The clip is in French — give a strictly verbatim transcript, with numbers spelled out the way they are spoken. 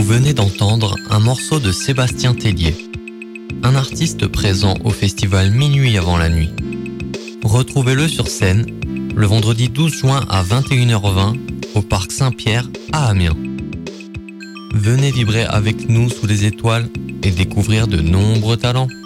venez d'entendre un morceau de Sébastien Tellier, un artiste présent au festival Minuit avant la nuit. Retrouvez-le sur scène le vendredi douze juin à vingt et une heures vingt au Parc Saint-Pierre à Amiens. Venez vibrer avec nous sous les étoiles et découvrir de nombreux talents.